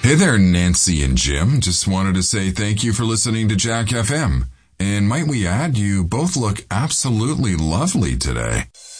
Hey there, Nancy and Jim. Just wanted to say thank you for listening to Jack FM. And might we add, you both look absolutely lovely today.